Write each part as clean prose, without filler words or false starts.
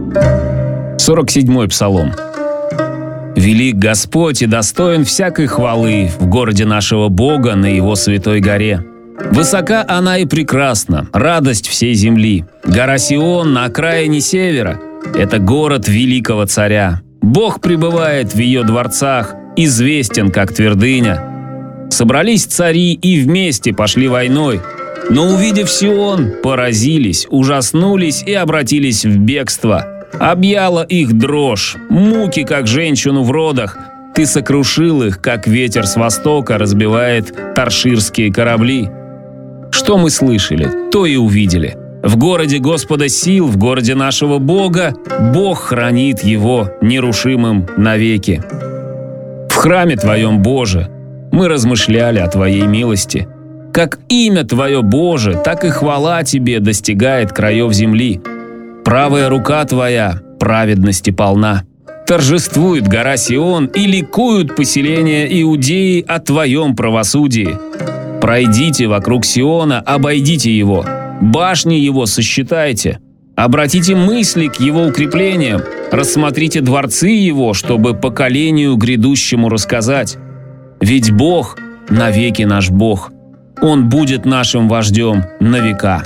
47-й псалом. «Велик Господь и достоин всякой хвалы в городе нашего Бога на Его святой горе. Высока она и прекрасна, радость всей земли. Гора Сион на окраине севера – это город великого царя. Бог пребывает в ее дворцах, известен как твердыня. Собрались цари и вместе пошли войной, но, увидев Сион, поразились, ужаснулись и обратились в бегство. Объяла их дрожь, муки, как женщину в родах. Ты сокрушил их, как ветер с востока разбивает тарширские корабли». Что мы слышали, то и увидели. В городе Господа сил, в городе нашего Бога, Бог хранит его нерушимым навеки. В храме Твоем, Боже, мы размышляли о Твоей милости. Как имя Твое, Боже, так и хвала Тебе достигает краев земли. Правая рука Твоя праведности полна. Торжествует гора Сион и ликуют поселения Иудеи о Твоем правосудии. Пройдите вокруг Сиона, обойдите его, башни его сосчитайте, обратите мысли к его укреплениям, рассмотрите дворцы его, чтобы поколению грядущему рассказать. Ведь Бог навеки наш Бог, Он будет нашим вождем на века».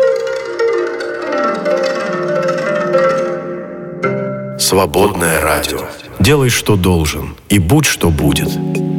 Свободное радио. Делай, что должен, и будь, что будет.